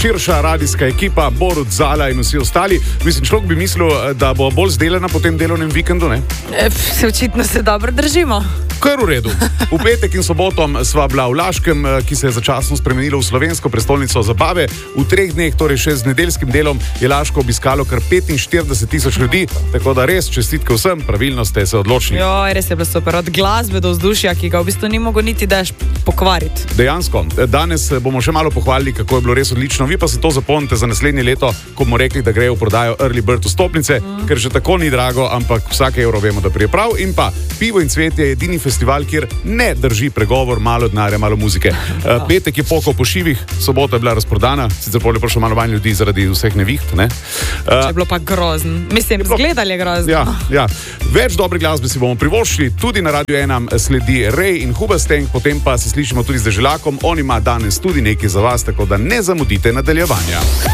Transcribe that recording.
širša radijska ekipa, Borut, Zala in vsi ostali. Mislim, človek bi mislil, da bo bolj zdelana po tem delovnem vikendu, ne? Očitno se dobro držimo. Kar v redu. V petek in sobotom sva bila v Laškem, ki se je začasno spremenilo v slovensko prestolnico zabave. V 3 dneh, torej še z nedeljskim delom, je Laško obiskalo kar 45,000 ljudi, tako da res čestitke vsem, pravilno ste se odločili. Joj, res je bilo super, od glasbe do vzdušja, ki ga v bistvu ni mogel niti daš pokvariti. Dejansko, danes bomo še malo pohvalili, kako je bilo res odlično. Vi pa se to zapomnite za naslednje leto, ko bomo rekli, da grejo v prodajo Early Bird vstopnice, ker že tako ni drago, ampak vsake evro vemo, da prije prav. In pa Pivo in cvetje je edini festival, kjer ne drži pregovor, malo denarja, malo muzike. Petek je pokal po šivih, sobota je bila razprodana, sicer bolje prišlo malo manj ljudi zaradi vseh neviht, ne? Je bilo pa grozno. Mislim, zgledali je grozno. Ja. Več dobre glasbe si bomo privoščili, tudi na Radio 1 sledi Ray in Hubasteng, potem pa se slišimo tudi z Deželakom, on ima danes tudi nekaj za vas, tako da ne zamudite nadaljevanja.